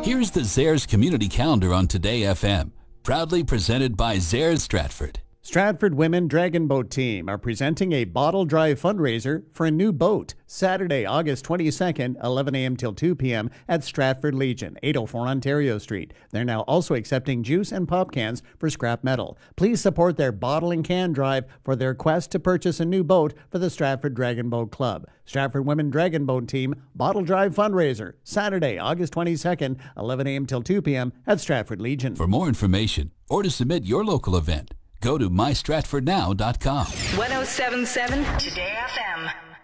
Here's the Zares Community Calendar on Today FM, proudly presented by Zares Stratford. Stratford Women Dragon Boat Team are presenting a bottle drive fundraiser for a new boat Saturday, August 22nd, 11 a.m. till 2 p.m. at Stratford Legion, 804 Ontario Street. They're now also accepting juice and pop cans for scrap metal. Please support their bottle and can drive for their quest to purchase a new boat for the Stratford Dragon Boat Club. Stratford Women Dragon Boat Team Bottle Drive Fundraiser, Saturday, August 22nd, 11 a.m. till 2 p.m. at Stratford Legion. For more information or to submit your local event, go to mystratfordnow.com. 107.7 Today FM.